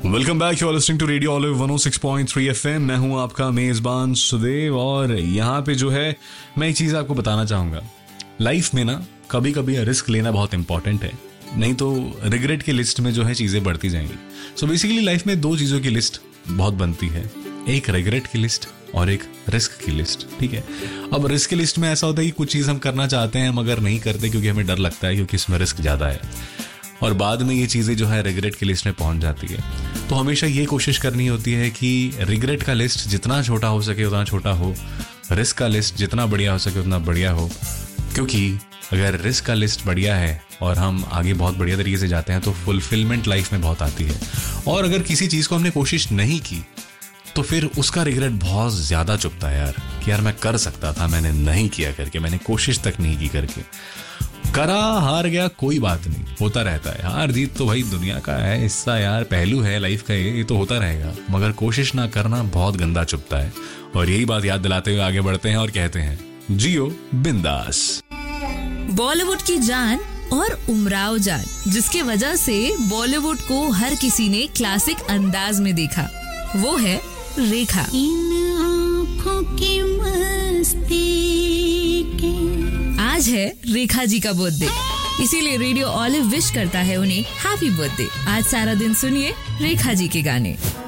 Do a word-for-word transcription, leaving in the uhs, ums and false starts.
Welcome back, you are listening to radio olive one O six point three FM. मैं हूं आपका मेजबान सुदेव और यहाँ पे जो है मैं एक चीज़ आपको बताना चाहूँगा। लाइफ में ना कभी कभी रिस्क लेना बहुत इंपॉर्टेंट है, नहीं तो रिग्रेट की लिस्ट में जो है चीज़ें बढ़ती जाएंगी। सो बेसिकली लाइफ में दो चीज़ों की लिस्ट बहुत बनती है, एक रिग्रेट की लिस्ट और एक रिस्क की लिस्ट। ठीक है, अब रिस्क की लिस्ट में ऐसा होता है कि कुछ चीज़ हम करना चाहते हैं मगर नहीं करते क्योंकि हमें डर लगता है, क्योंकि इसमें रिस्क ज़्यादा है, और बाद में ये चीज़ें जो है रिग्रेट की लिस्ट में पहुंच जाती है। तो हमेशा ये कोशिश करनी होती है कि रिग्रेट का लिस्ट जितना छोटा हो सके उतना छोटा हो, रिस्क का लिस्ट जितना बढ़िया हो सके उतना बढ़िया हो। क्योंकि अगर रिस्क का लिस्ट बढ़िया है और हम आगे बहुत बढ़िया तरीके से जाते हैं तो फुलफिलमेंट लाइफ में बहुत आती है। और अगर किसी चीज़ को हमने कोशिश नहीं की तो फिर उसका रिग्रेट बहुत ज़्यादा चुभता है यार, कि यार मैं कर सकता था, मैंने नहीं किया करके, मैंने कोशिश तक नहीं की करके। करा, हार गया, कोई बात नहीं, होता रहता है। हार जीत तो भाई दुनिया का है हिस्सा यार, पहलू है लाइफ का, ये तो होता रहेगा। मगर कोशिश ना करना बहुत गंदा चुभता है। और यही बात याद दिलाते हुए आगे बढ़ते हैं और कहते हैं, जियो बिंदास। बॉलीवुड की जान और उमराव जान, जिसकी वजह से बॉलीवुड को हर किसी ने क्लासिक अंदाज में देखा, वो है रेखा। इन आँखों की मस्ती के आज है रेखा जी का बर्थडे, इसीलिए रेडियो ऑलिव विश करता है उन्हें हैप्पी बर्थडे। आज सारा दिन सुनिए रेखा जी के गाने।